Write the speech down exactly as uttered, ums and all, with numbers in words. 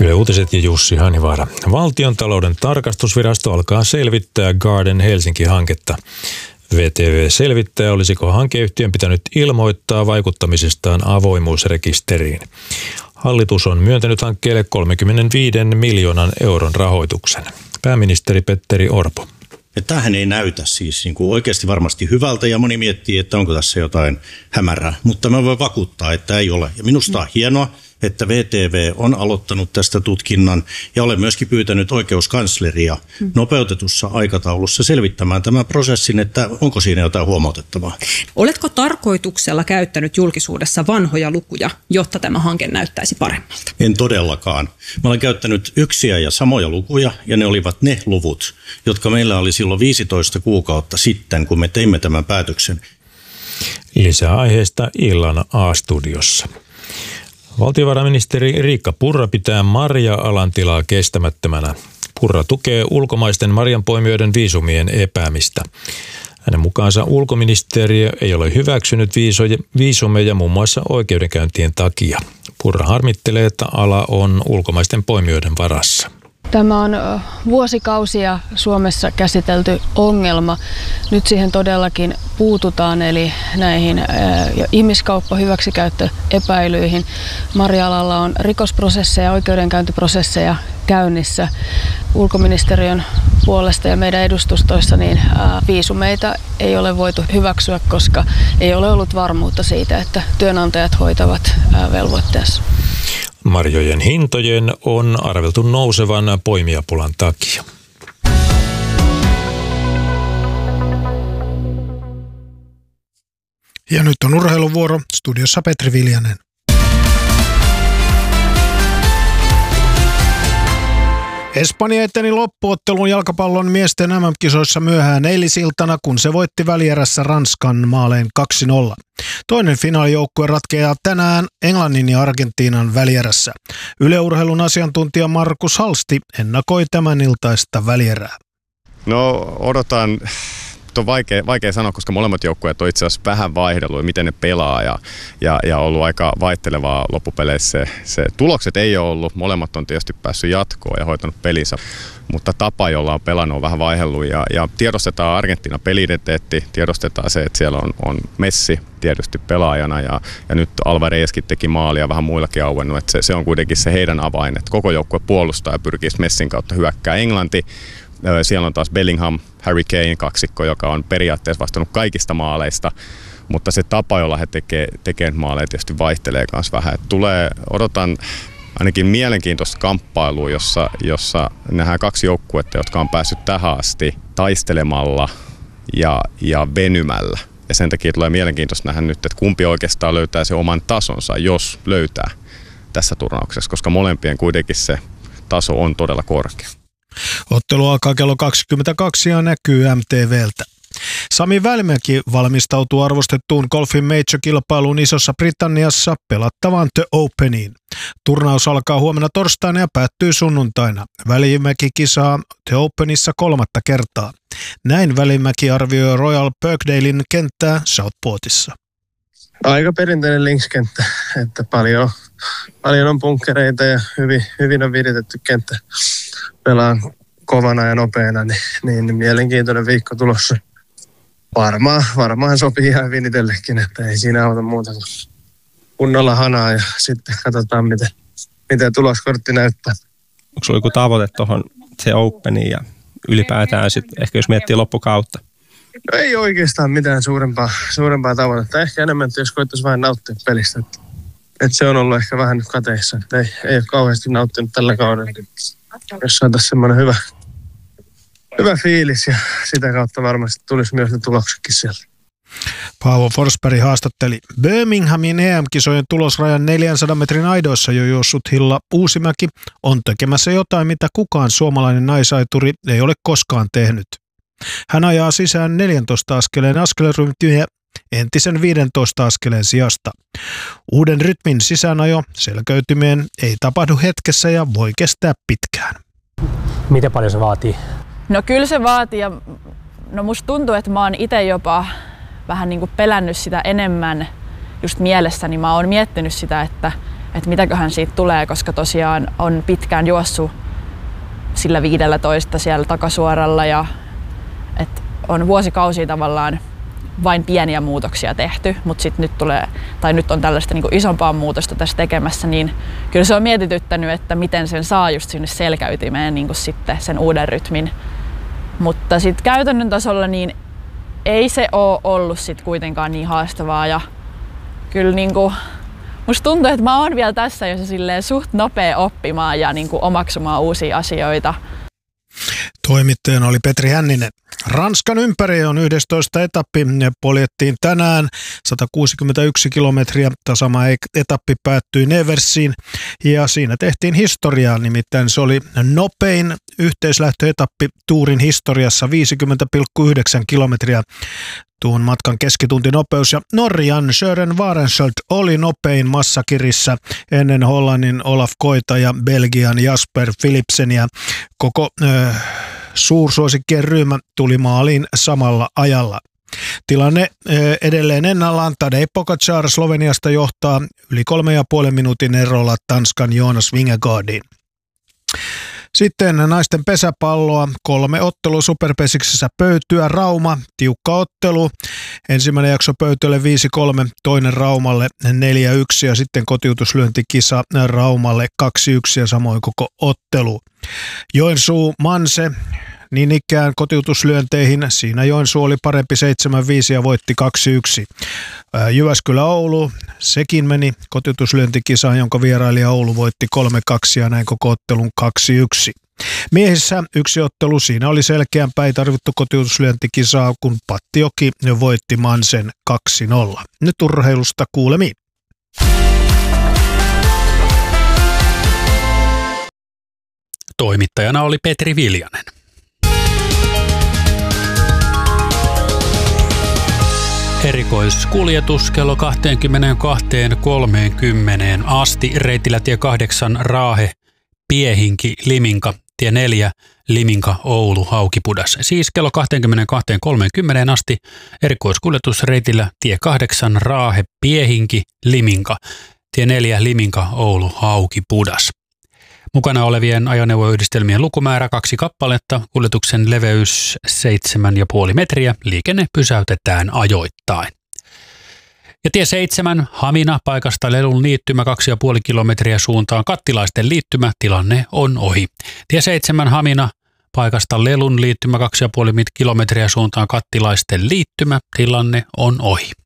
Yle Uutiset ja Jussi Hanivaara. Valtiontalouden tarkastusvirasto alkaa selvittää Garden Helsinki-hanketta. V T V selvittää, olisiko hankeyhtiön pitänyt ilmoittaa vaikuttamisestaan avoimuusrekisteriin. Hallitus on myöntänyt hankkeelle kolmekymmentäviisi miljoonan euron rahoituksen. Pääministeri Petteri Orpo. Ja tämähän ei näytä siis niin kuin oikeasti varmasti hyvältä ja moni miettii, että onko tässä jotain hämärää. Mutta mä voin vakuuttaa, että ei ole. Ja minusta on hienoa, että V T V on aloittanut tästä tutkinnan ja olen myöskin pyytänyt oikeuskansleria nopeutetussa aikataulussa selvittämään tämän prosessin, että onko siinä jotain huomautettavaa. Oletko tarkoituksella käyttänyt julkisuudessa vanhoja lukuja, jotta tämä hanke näyttäisi paremmalta? En todellakaan. Mä olen käyttänyt yksiä ja samoja lukuja ja ne olivat ne luvut, jotka meillä oli silloin viisitoista kuukautta sitten, kun me teimme tämän päätöksen. Lisää aiheesta illan A-studiossa. Valtiovarainministeri Riikka Purra pitää marja-alan tilaa kestämättömänä. Purra tukee ulkomaisten marjanpoimijoiden viisumien epäämistä. Hänen mukaansa ulkoministeriö ei ole hyväksynyt viisumeja muun muassa oikeudenkäyntien takia. Purra harmittelee, että ala on ulkomaisten poimijoiden varassa. Tämä on vuosikausia Suomessa käsitelty ongelma. Nyt siihen todellakin puututaan, eli näihin ihmiskauppa- hyväksikäyttöepäilyihin. Marja-alalla on rikosprosesseja ja oikeudenkäyntiprosesseja käynnissä. Ulkoministeriön puolesta ja meidän edustustoissa niin viisumeita ei ole voitu hyväksyä, koska ei ole ollut varmuutta siitä, että työnantajat hoitavat velvoitteensa. Marjojen hintojen on arveltu nousevan poimijapulan takia. Ja nyt on urheiluvuoro. Studiossa Petri Viljanen. Espanja eteni loppuottelun jalkapallon miesten M M-kisoissa myöhään eilisiltana, kun se voitti välierässä Ranskan maalein kaksi nolla. Toinen finaalijoukkue ratkeaa tänään Englannin ja Argentiinan välierässä. Yle Urheilun asiantuntija Markus Halsti ennakoi tämän iltaista välierää. No odotan... On vaikea, vaikea sanoa, koska molemmat joukkueet on itse asiassa vähän vaihdellut, miten ne pelaa ja, ja, ja ollut aika vaihtelevaa loppupeleissä. Se, se, tulokset ei ole ollut, molemmat on tietysti päässyt jatkoon ja hoitanut pelinsä, mutta tapa, jolla on pelannut, on vähän vaihdellut ja, ja tiedostetaan Argentiinan peli-identiteetti, tiedostetaan se, että siellä on, on Messi tietysti pelaajana ja, ja nyt Alvarezkin teki maalia vähän muillakin auennut, että se, se on kuitenkin se heidän avain, että koko joukkue puolustaa ja pyrkii Messin kautta hyökkää. Englanti. Siellä on taas Bellingham, Harry Kane kaksikko, joka on periaatteessa vastannut kaikista maaleista, mutta se tapa, jolla he tekee, tekee maaleja, tietysti vaihtelee myös vähän. Et tulee, odotan ainakin mielenkiintoista kamppailua, jossa, jossa nähdään kaksi joukkuetta, jotka on päässyt tähän asti taistelemalla ja, ja venymällä. Ja sen takia tulee mielenkiintoista nähdä nyt, että kumpi oikeastaan löytää se oman tasonsa, jos löytää tässä turnauksessa, koska molempien kuitenkin se taso on todella korkea. Ottelu alkaa kello kaksikymmentäkaksi ja näkyy M T V:ltä. Sami Välimäki valmistautuu arvostettuun golfin major-kilpailuun Isossa Britanniassa pelattavaan The Openiin. Turnaus alkaa huomenna torstaina ja päättyy sunnuntaina. Välimäki kisaa The Openissa kolmatta kertaa. Näin Välimäki arvioi Royal Birkdalein kenttää Southportissa. Aika perinteinen linkskenttä, että paljon, paljon on bunkkereita ja hyvin, hyvin on viritetty kenttä. Pelaan kovana ja nopeana, niin, niin mielenkiintoinen viikko tulossa. Varmaan, varmaan sopii ihan hyvin itsellekin, että ei siinä auta muuta kuin kunnolla hanaa ja sitten katsotaan, miten, miten tuloskortti näyttää. Onko sulla joku tavoite tuohon se Openiin ja ylipäätään sitten ehkä jos miettii loppukautta? No ei oikeastaan mitään suurempaa, suurempaa tavoitetta. Ehkä enemmän, että jos koittaisi vähän nauttia pelistä. Että, että se on ollut ehkä vähän nyt kateissa. Että ei, ei ole kauheasti nauttinut tällä kaudella. Jos saataisiin semmoinen hyvä, hyvä fiilis ja sitä kautta varmasti tulisi myös ne tuloksetkin sieltä. Paavo Forsberg haastatteli. Birminghamin E M-kisojen tulosrajan neljänsadan metrin aidoissa jo juossut Hilla Uusimäki on tekemässä jotain, mitä kukaan suomalainen naisaituri ei ole koskaan tehnyt. Hän ajaa sisään neljäntoista askeleen askelryhmiä entisen viidentoista askeleen sijasta. Uuden rytmin sisäänajo selkeytymeen ei tapahdu hetkessä ja voi kestää pitkään. Miten paljon se vaatii? No kyllä se vaatii ja no musta tuntuu, että mä oon itse jopa vähän niin kuin pelännyt sitä enemmän just mielessäni. Mä oon miettinyt sitä, että että mitäköhän siitä tulee, koska tosiaan on pitkään juossut sillä viidellätoista siellä takasuoralla ja että on vuosikausia tavallaan vain pieniä muutoksia tehty, mutta sitten nyt tulee, tai nyt on tällaista niin kuin isompaa muutosta tässä tekemässä, niin kyllä se on mietityttänyt, että miten sen saa just sinne selkäytimeen niin kuin sitten sen uuden rytmin. Mutta sitten käytännön tasolla niin ei se ole ollut sit kuitenkaan niin haastavaa ja kyllä niin kuin, musta tuntuu, että mä oon vielä tässä jo silleen suht nopea oppimaan ja niin kuin omaksumaan uusia asioita. Toimittajana oli Petri Hänninen. Ranskan ympäri on yhdestoista etappi. Ne poljettiin tänään sata kuusikymmentäyksi kilometriä. Tasama etappi päättyi Neversiin ja siinä tehtiin historiaa. Nimittäin se oli nopein yhteislähtöetappi Tourin historiassa viisikymmentä pilkku yhdeksän kilometriä. Tuon matkan keskituntinopeus ja Norjan Søren Varenschöld oli nopein massakirissä ennen Hollannin Olaf Koita ja Belgian Jasper Philipsen ja koko äh, suursuosikkien ryhmä tuli maaliin samalla ajalla. Tilanne äh, edelleen ennallaan. Tadej Pogačar Sloveniasta johtaa yli kolme ja puolen minuutin erolla Tanskan Jonas Vingegaardiin. Sitten naisten pesäpalloa, kolme ottelu Superpesiksessä Pöytyä, Rauma, tiukka ottelu. Ensimmäinen jakso Pöytölle viisi kolme, toinen Raumalle neljä yksi ja sitten kotiutuslyöntikisa Raumalle kaksi yksi ja samoin koko ottelu. Joensuu Manse, niin ikään kotiutuslyönteihin. Siinä Joensuu oli parempi seitsemän viisi ja voitti kaksi yksi. Jyväskylä Oulu, sekin meni kotiutuslyöntikisaan, jonka vierailija Oulu voitti kolme kaksi ja näin koko ottelun kaksi yksi. Miehissä yksi ottelu, siinä oli selkeämpää, ei tarvittu kotiutuslyöntikisaa, kun Pattioki voitti Mansen kaksi nolla. Nyt urheilusta kuulemiin. Toimittajana oli Petri Viljanen. Erikoiskuljetus kello kaksikymmentäkaksi kolmekymmentä asti reitillä tie kahdeksan Raahe, Piehinki, Liminka, tie neljä Liminka, Oulu, Haukipudas. Siis kello kaksikymmentäkaksi kolmekymmentä asti erikoiskuljetus reitillä tie kahdeksan Raahe, Piehinki, Liminka, tie neljä Liminka, Oulu, Haukipudas. Mukana olevien ajoneuvoyhdistelmien lukumäärä kaksi kappaletta, kuljetuksen leveys seitsemän pilkku viisi metriä, liikenne pysäytetään ajoittain. Ja tie seitsemän Hamina paikasta Lelun liittymä kaksi pilkku viisi kilometriä suuntaan Kattilaisten liittymä, tilanne on ohi. Tie seitsemän Hamina paikasta Lelun liittymä kaksi pilkku viisi kilometriä suuntaan Kattilaisten liittymä, tilanne on ohi.